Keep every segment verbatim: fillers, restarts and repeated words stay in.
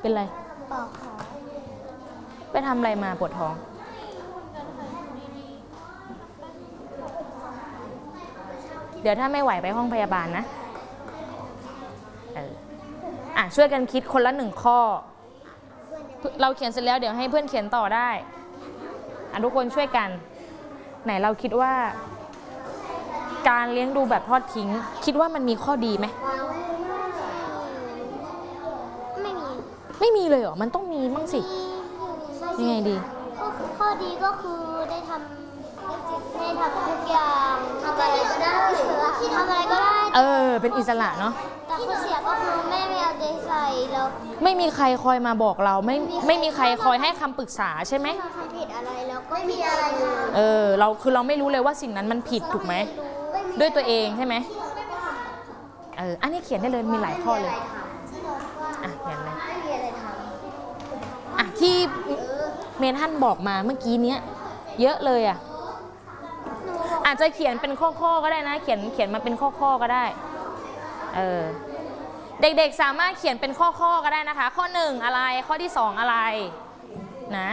เป็นไรปวดท้องไปทำอะไรมาปวดท้องเดี๋ยวถ้าไม่ไหวไปห้องพยาบาลนะเอออ่ะช่วยกันคิดคนละหนึ่งข้อเราเขียนเสร็จแล้วเดี๋ยวให้เพื่อนเขียนต่อได้อ่ะทุกคนช่วยกันไหนเราคิดว่าการเลี้ยงดูแบบทอดทิ้งคิดว่ามันมีข้อดีไหมไม่มีไม่มีเลยเหรอมันต้องมีมั่งสิยังไงดีข้อดีก็คือได้ทำได้ทำทุกอย่างทำอะไรก็ได้ทำอะไรก็ได้เออเป็นอิสระเนาะแต่ข้อเสียก็คือแม่ไม่เอาใจใส่แล้วไม่มีใครคอยมาบอกเราไม่ไม่มีใครคอยให้คำปรึกษาใช่ไหมทำผิดอะไรแล้วก็ไม่มีอะไรเออเราคือเราไม่รู้เลยว่าสิ่งนั้นมันผิดถูกไหมด้วยตัวเองใช่ไหมเอออันนี้เขียนได้เลยมีหลายข้อเลยอ่ะเขียนเลยอ่ะที่เมทันบอกมาเมื่อกี้เนี้ยเยอะเลยอ่ะอาจจะเขียนเป็นข้อๆก็ได้นะเขียนเขียนมาเป็นข้อๆก็ได้เออเด็กๆสามารถเขียนเป็นข้อๆก็ได้นะคะข้อหนึ่งอะไรข้อที่สองอะไรนะ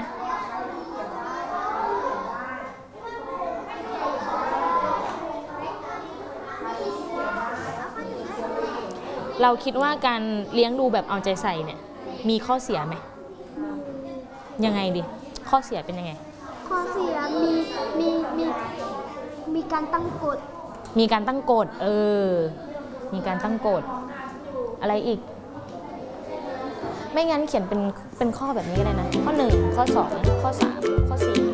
เราคิดว่าการเลี้ยงดูแบบเอาใจใส่เนี่ยมีข้อเสียไหมยังไงดิข้อเสียเป็นยังไงข้อเสียมีมีมีมีการตั้งกฎมีการตั้งกฎเออมีการตั้งกฎอะไรอีกไม่งั้นเขียนเป็นเป็นข้อแบบนี้ก็ได้นะข้อหนึ่งข้อสองข้อสามข้อสี่